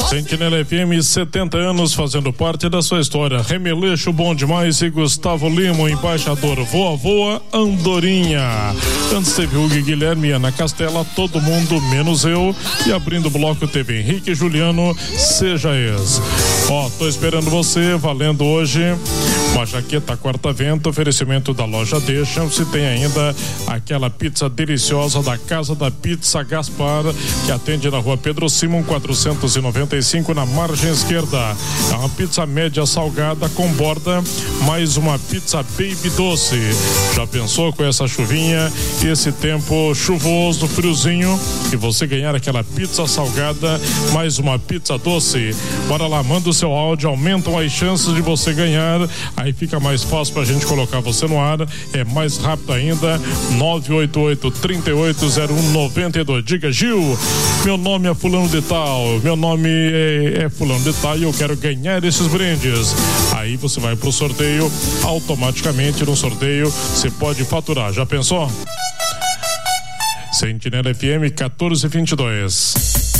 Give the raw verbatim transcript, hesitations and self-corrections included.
Sentinela F M, setenta anos fazendo parte da sua história. Remeleixo bom demais e Gustavo Lima, embaixador. Voa, voa, Andorinha. Antes teve Hugo e Guilherme, Ana Castela, todo mundo menos eu. E abrindo o bloco teve Henrique e Juliano, seja ex. Ó, tô esperando você, valendo hoje uma jaqueta quarta-vento, oferecimento da loja Deixa. Se tem ainda aquela pizza deliciosa da Casa da Pizza Gaspar, que atende na rua Pedro Simon quatrocentos e noventa e cinco, na margem esquerda. É uma pizza média salgada com borda, mais uma pizza baby doce. Já pensou com essa chuvinha e esse tempo chuvoso, friozinho, e você ganhar aquela pizza salgada, mais uma pizza doce? Bora lá, manda o seu áudio, aumentam as chances de você ganhar. Aí fica mais fácil pra gente colocar você no ar, é mais rápido ainda. Nove oito oito, três oito zero um, nove dois. Diga: Gil, meu nome é fulano de tal, meu nome é, é fulano de tal e eu quero ganhar esses brindes. Aí você vai pro sorteio, automaticamente no sorteio você pode faturar. Já pensou? Sentinela F M quatorze e vinte e dois.